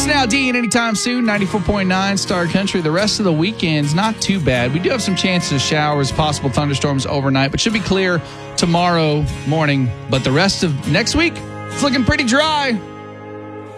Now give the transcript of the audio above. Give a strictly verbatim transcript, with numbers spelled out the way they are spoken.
Jason Aldean anytime soon, ninety-four point nine Star Country. The rest of the weekend's not too bad. We do have some chances of showers, possible thunderstorms overnight, but should be clear tomorrow morning. But the rest of next week, it's looking pretty dry.